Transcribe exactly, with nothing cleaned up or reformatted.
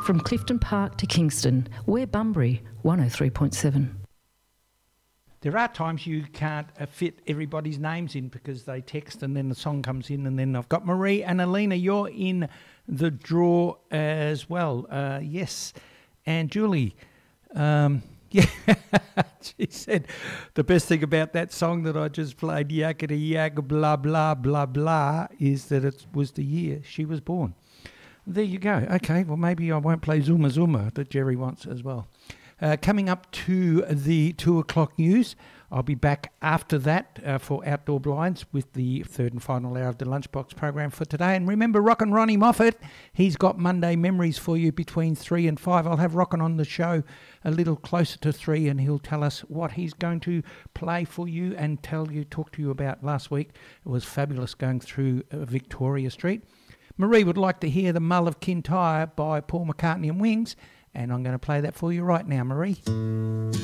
From Clifton Park to Kingston, we're Bunbury, one oh three point seven. There are times you can't uh, fit everybody's names in because they text and then the song comes in, and then I've got Marie and Alina. You're in the draw as well. Uh, yes. And Julie, um, yeah, she said the best thing about that song that I just played, yakety yak, blah, blah, blah, blah, is that it was the year she was born. There you go. Okay, well, maybe I won't play Zuma Zuma that Jerry wants as well. Uh, coming up to the two o'clock news, I'll be back after that uh, for Outdoor Blinds with the third and final hour of the Lunchbox program for today. And remember, Rockin' Ronnie Moffat, he's got Monday memories for you between three and five. I'll have Rockin' on the show a little closer to three, and he'll tell us what he's going to play for you and tell you, talk to you about last week. It was fabulous going through uh, Victoria Street. Marie would like to hear The Mull of Kintyre by Paul McCartney and Wings, and I'm going to play that for you right now, Marie.